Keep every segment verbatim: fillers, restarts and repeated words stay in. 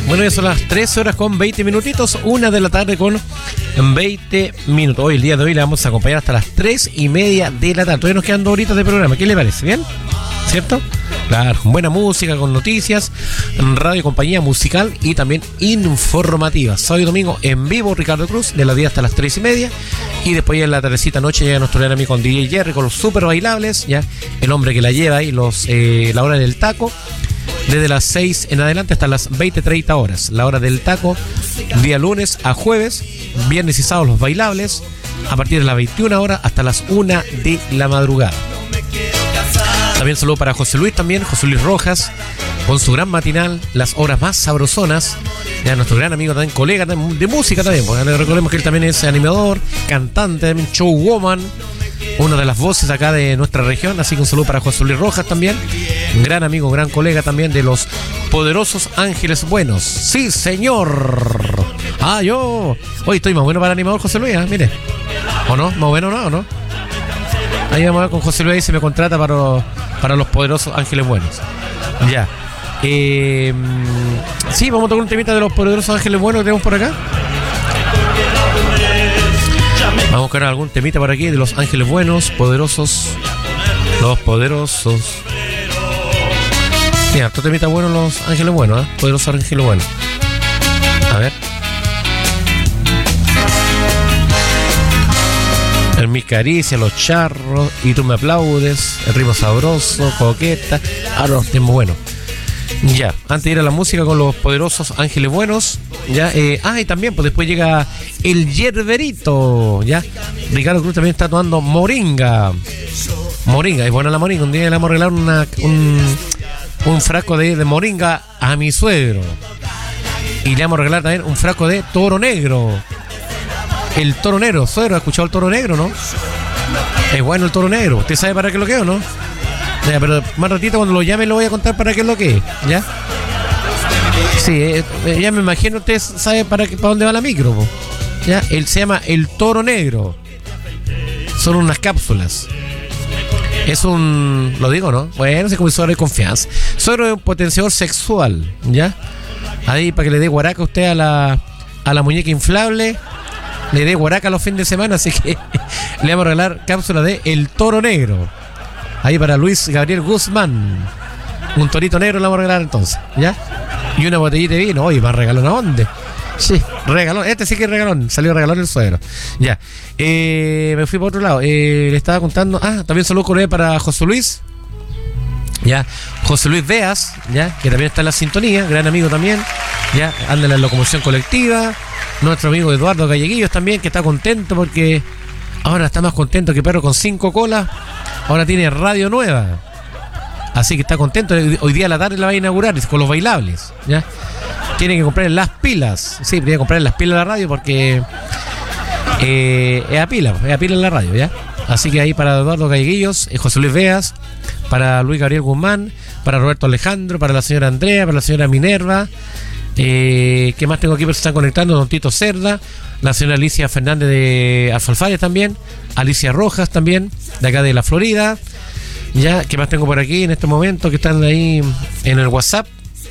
Bueno, ya son las trece horas con veinte minutitos, una de la tarde con veinte minutos. Hoy, el día de hoy, le vamos a acompañar hasta las tres y media de la tarde. Todavía nos quedan dos horitas de programa. ¿Qué le parece? ¿Bien? ¿Cierto? Claro, buena música, con noticias, radio, compañía musical y también informativa. Sábado y domingo en vivo, Ricardo Cruz, de las diez hasta las tres y media. Y después en la tardecita noche llega nuestro gran amigo con D J Jerry, con los super bailables, ya, el hombre que la lleva ahí, los, eh, la hora del taco. Desde las seis en adelante hasta las veinte treinta horas. La hora del taco, día lunes a jueves, viernes y sábado los bailables, a partir de las veintiuna horas hasta las una de la madrugada. También saludo para José Luis también, José Luis Rojas, con su gran matinal, las horas más sabrosonas. Ya nuestro gran amigo también, colega de música también, porque recordemos que él también es animador, cantante, también showwoman, una de las voces acá de nuestra región. Así que un saludo para José Luis Rojas también, un gran amigo, gran colega también de los poderosos Ángeles Buenos. Sí, señor. Ah, yo hoy estoy más bueno para animador, José Luis, ¿eh? Mire. ¿O no? ¿Más bueno no? ¿O no? Ahí vamos a ver con José Luis, se me contrata para, para los poderosos Ángeles Buenos. Ya. Eh, sí, vamos a tocar un temita de los poderosos Ángeles Buenos que tenemos por acá. Vamos a buscar algún temita por aquí de los Ángeles Buenos, poderosos. Los poderosos. Mira, otro temita bueno, los Ángeles Buenos, ¿eh? Poderosos Ángeles Buenos. A ver. En mis caricias, los charros, y tú me aplaudes, el ritmo sabroso, coqueta. Ah, no, tiempo bueno. Ya, antes de ir a la música con los poderosos Ángeles Buenos, ya, eh, ah, y también, pues después llega el Yerberito, ya. Ricardo Cruz también está tomando moringa. Moringa, es buena la moringa. Un día le vamos a regalar una, un, un frasco de, de moringa a mi suegro. Y le vamos a regalar también un frasco de toro negro. El toro negro, suegro, ¿ha escuchado el toro negro, no? Es bueno el toro negro. ¿Usted sabe para qué lo que es o no? Ya, pero más ratito cuando lo llame lo voy a contar para qué es lo que es, ¿ya? Sí, eh, ya me imagino usted sabe para, qué, para dónde va la micro, po. ¿Ya? Él se llama el toro negro. Son unas cápsulas. Es un... ¿Lo digo, no? Bueno, es como suegro de confianza. Suegro es un potenciador sexual, ¿ya? Ahí para que le dé guaraca a usted a la, a la muñeca inflable. Le dé guaraca los fines de semana, así que le vamos a regalar cápsula de El Toro Negro. Ahí para Luis Gabriel Guzmán. Un torito negro le vamos a regalar entonces, ¿ya? Y una botellita de vino. Oye, ¿más regalón a dónde? Sí, regalón. Este sí que es regalón. Salió regalón el suegro. Ya. Eh, me fui por otro lado. Eh, le estaba contando. Ah, también saludo con él para José Luis. Ya. José Luis Veas, ya, que también está en la sintonía. Gran amigo también. Ya. Anda en la locomoción colectiva. Nuestro amigo Eduardo Galleguillos también, que está contento porque ahora está más contento que perro con cinco colas. Ahora tiene radio nueva. Así que está contento. Hoy día a la tarde la va a inaugurar con los bailables, ¿ya? Tiene que comprar las pilas. Sí, tiene que comprar las pilas a la radio porque eh, es a pila, es a pila en la radio, ¿ya? Así que ahí para Eduardo Galleguillos, eh, José Luis Veas, para Luis Gabriel Guzmán, para Roberto Alejandro, para la señora Andrea, para la señora Minerva. Eh, ¿Qué más tengo aquí? Pero se están conectando don Tito Cerda, la señora Alicia Fernández de Alfalfares también, Alicia Rojas también, de acá de la Florida. Ya, ¿qué más tengo por aquí en este momento? Que están ahí en el WhatsApp.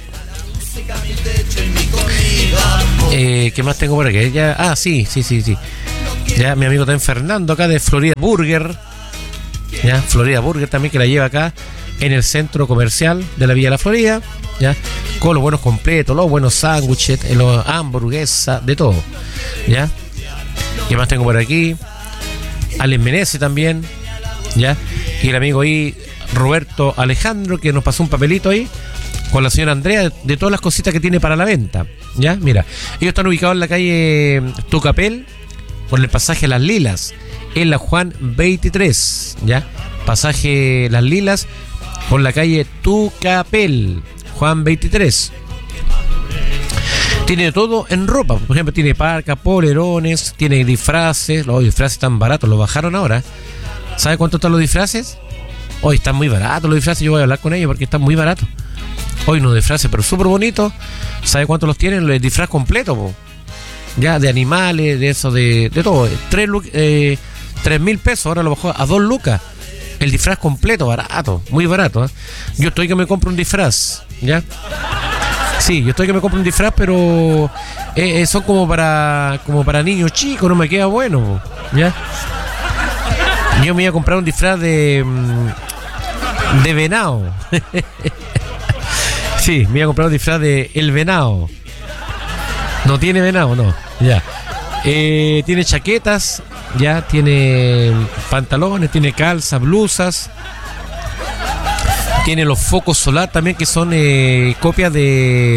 Eh, ¿Qué más tengo por aquí? Ya, ah, sí, sí, sí, sí. Ya, mi amigo también Fernando acá de Florida Burger. Ya, Florida Burger también, que la lleva acá en el centro comercial de la Villa de la Florida. Ya, con los buenos completos, los buenos sándwiches, los hamburguesas, de todo. Ya, ¿qué más tengo por aquí? Alex Menezes también. Ya, y el amigo ahí Roberto Alejandro, que nos pasó un papelito ahí con la señora Andrea de, de todas las cositas que tiene para la venta. Ya, mira, ellos están ubicados en la calle Tucapel, por el pasaje Las Lilas, en la Juan veintitrés. Ya, pasaje Las Lilas por la calle Tucapel, Juan veintitrés. Tiene todo en ropa. Por ejemplo, tiene parca, polerones, tiene disfraces. Los disfraces están baratos, los bajaron ahora. ¿Sabe cuánto están los disfraces? Hoy están muy baratos los disfraces. Yo voy a hablar con ellos porque están muy baratos. Hoy unos disfraces, pero súper bonitos. ¿Sabe cuánto los tienen? El disfraz completo, po. Ya, de animales, de eso, de, de todo. Tres, eh, tres mil pesos. Ahora lo bajó a dos lucas. El disfraz completo, barato, muy barato, ¿eh? Yo estoy que me compro un disfraz, ¿ya? Sí, yo estoy que me compro un disfraz, pero eh, eh, son como para como para niños chicos, no me queda bueno, ¿ya? Yo me iba a comprar un disfraz de mm, de venado. Sí, me iba a comprar un disfraz de el venado. No tiene venado, no, ya. Eh, tiene chaquetas, ya, tiene pantalones, tiene calzas, blusas. Tiene los focos solar también, que son eh, copias de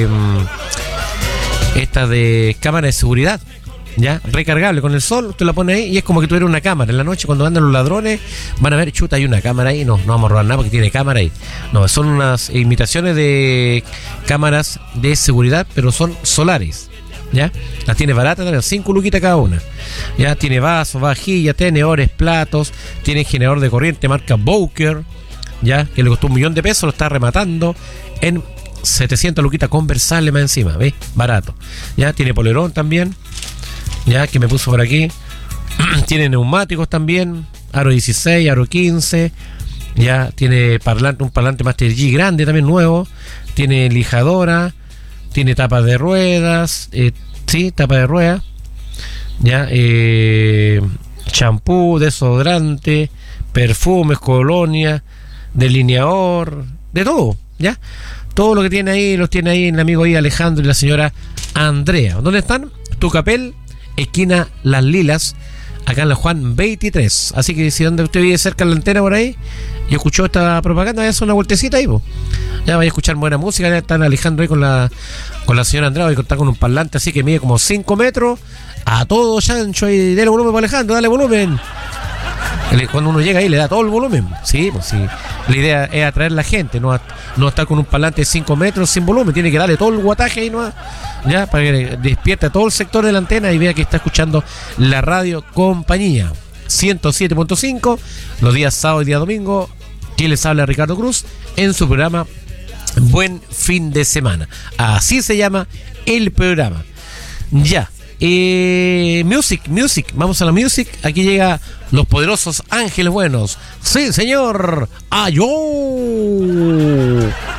mm, esta de cámara de seguridad, ya, recargable con el sol, usted la pone ahí y es como que tuviera una cámara. En la noche cuando andan los ladrones van a ver, chuta, hay una cámara ahí, no, no vamos a robar nada porque tiene cámara ahí. No, son unas imitaciones de cámaras de seguridad, pero son solares, ya. Las tiene baratas también, cinco luquitas cada una. Ya, tiene vasos, vajillas, tenedores, platos, tiene generador de corriente marca Bowker, ya, que le costó un millón de pesos, lo está rematando en setecientas luquitas conversales más encima, ¿ves? Barato. Ya, tiene polerón también, ya, que me puso por aquí. Tiene neumáticos también, aro dieciséis, aro quince, ya, tiene parlante, un parlante Master G grande también nuevo, tiene lijadora, tiene tapas de ruedas, eh, sí, tapa de ruedas, ya, eh, champú, desodorante, perfumes, colonia, delineador, de todo, ¿ya? Todo lo que tiene ahí, los tiene ahí el amigo ahí Alejandro y la señora Andrea. ¿Dónde están? Tucapel, esquina Las Lilas, acá en la Juan veintitrés. Así que si donde usted vive cerca de la antena por ahí y escuchó esta propaganda, vaya a hacer una vueltecita ahí, po. Ya vaya a escuchar buena música. Ya están Alejandro ahí con la con la señora Andrea, y contar con un parlante así que mide como cinco metros, a todo chancho, y dale volumen para Alejandro, dale volumen. Cuando uno llega ahí le da todo el volumen. Sí, pues sí. La idea es atraer a la gente, no, a, no estar con un parlante de cinco metros sin volumen. Tiene que darle todo el guataje ahí, ¿no? Ya, para que despierte a todo el sector de la antena y vea que está escuchando la radio Compañía ciento siete punto cinco los días sábado y día domingo. Quien les habla, Ricardo Cruz, en su programa Buen Fin de Semana. Así se llama el programa. Ya. Eh, music, music, vamos a la music. Aquí llega Los Poderosos Ángeles Buenos. Sí, señor. ¡Ayó!